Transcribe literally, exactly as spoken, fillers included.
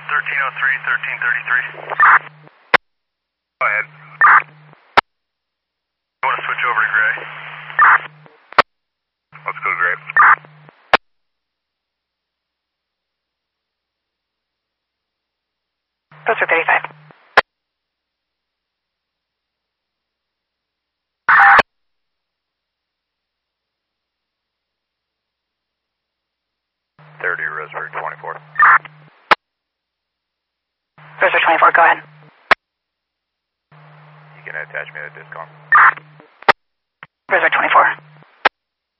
thirteen oh three, thirteen thirty-three. Go ahead. You want to switch over to gray? Let's go gray. Poster thirty-five. thirty, Roseburg twenty-four. Roseburg twenty-four, go ahead. You can attach me to discom. Roseburg twenty-four.